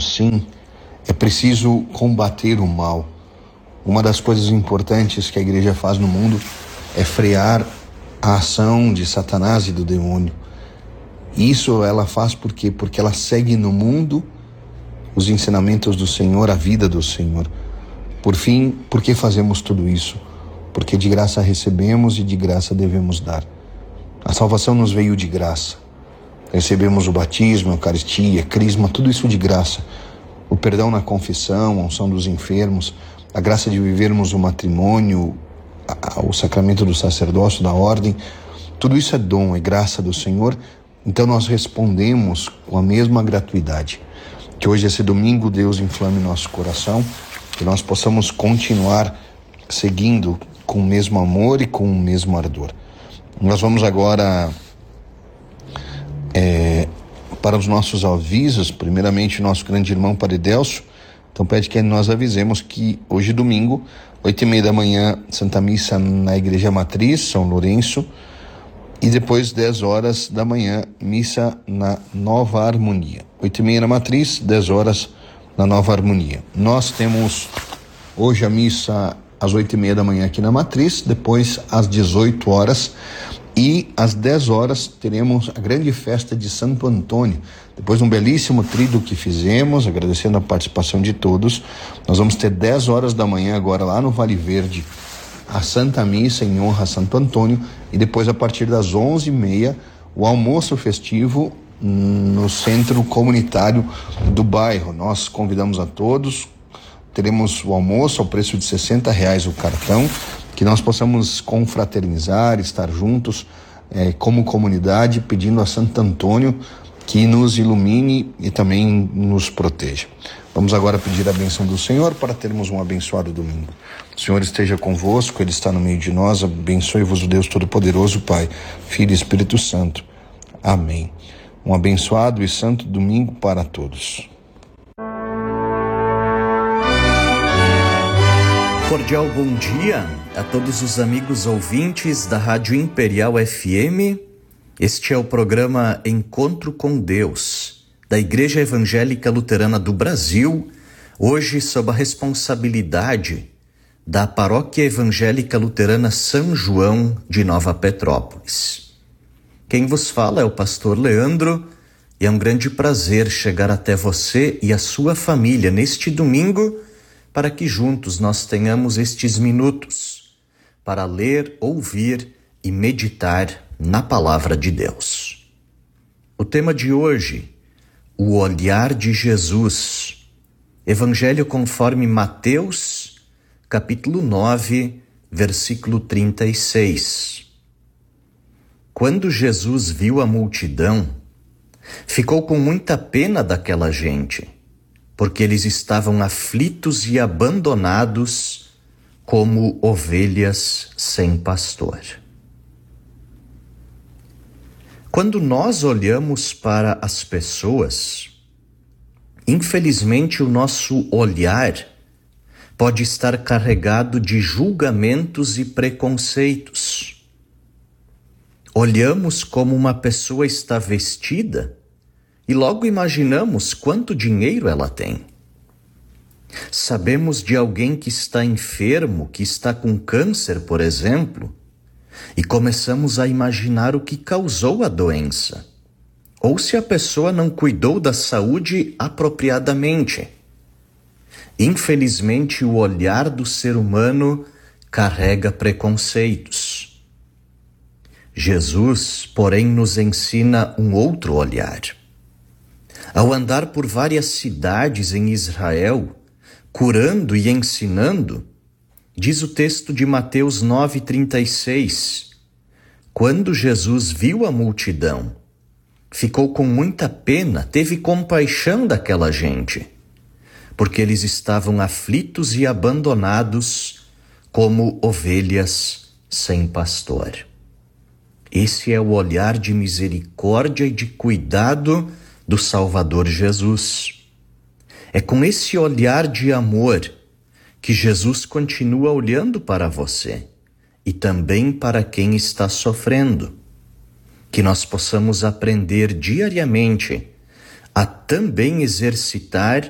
sim, é preciso combater o mal. Uma das coisas importantes que a igreja faz no mundo é frear a ação de Satanás e do demônio. Isso ela faz por quê? Porque ela segue no mundo os ensinamentos do Senhor, a vida do Senhor. Por fim, por que fazemos tudo isso? Porque de graça recebemos e de graça devemos dar. A salvação nos veio de graça. Recebemos o batismo, a eucaristia, a crisma, tudo isso de graça. O perdão na confissão, a unção dos enfermos, a graça de vivermos o matrimônio, o sacramento do sacerdócio, da ordem, tudo isso é dom, é graça do Senhor. Então nós respondemos com a mesma gratuidade. Que hoje, esse domingo, Deus inflame nosso coração, que nós possamos continuar seguindo com o mesmo amor e com o mesmo ardor. Nós vamos agora para os nossos avisos. Primeiramente, nosso grande irmão Padre Delcio, então pede que nós avisemos que hoje, domingo, 8h30 da manhã, Santa Missa na Igreja Matriz, São Lourenço, e depois 10 horas da manhã, missa na Nova Harmonia. 8h30 na Matriz, 10 horas na Nova Harmonia. Nós temos hoje a missa às 8h30 da manhã aqui na Matriz, depois às 18 horas e às 10 horas teremos a grande festa de Santo Antônio. Depois de um belíssimo tríduo que fizemos, agradecendo a participação de todos, nós vamos ter 10 horas da manhã agora lá no Vale Verde, a Santa Missa em honra a Santo Antônio, e depois a partir das 11h30 o almoço festivo no centro comunitário do bairro. Nós convidamos a todos, teremos o almoço ao preço de R$60 o cartão, que nós possamos confraternizar, estar juntos como comunidade, pedindo a Santo Antônio que nos ilumine e também nos proteja. Vamos agora pedir a bênção do Senhor para termos um abençoado domingo. O Senhor esteja convosco, Ele está no meio de nós. Abençoe-vos o Deus Todo-Poderoso, Pai, Filho e Espírito Santo. Amém. Um abençoado e santo domingo para todos. Cordial bom dia a todos os amigos ouvintes da Rádio Imperial FM. Este é o programa Encontro com Deus, da Igreja Evangélica Luterana do Brasil, hoje sob a responsabilidade da Paróquia Evangélica Luterana São João de Nova Petrópolis. Quem vos fala é o pastor Leandro, e é um grande prazer chegar até você e a sua família neste domingo, para que juntos nós tenhamos estes minutos para ler, ouvir e meditar na Palavra de Deus. O tema de hoje, o olhar de Jesus. Evangelho conforme Mateus, capítulo 9, versículo 36. Quando Jesus viu a multidão, ficou com muita pena daquela gente, porque eles estavam aflitos e abandonados como ovelhas sem pastor. Quando nós olhamos para as pessoas, infelizmente o nosso olhar pode estar carregado de julgamentos e preconceitos. Olhamos como uma pessoa está vestida e logo imaginamos quanto dinheiro ela tem. Sabemos de alguém que está enfermo, que está com câncer, por exemplo, e começamos a imaginar o que causou a doença, ou se a pessoa não cuidou da saúde apropriadamente. Infelizmente, o olhar do ser humano carrega preconceitos. Jesus, porém, nos ensina um outro olhar. Ao andar por várias cidades em Israel, curando e ensinando, diz o texto de Mateus 9,36, quando Jesus viu a multidão, ficou com muita pena, teve compaixão daquela gente, porque eles estavam aflitos e abandonados como ovelhas sem pastor. Esse é o olhar de misericórdia e de cuidado do Salvador Jesus. É com esse olhar de amor que Jesus continua olhando para você e também para quem está sofrendo. Que nós possamos aprender diariamente a também exercitar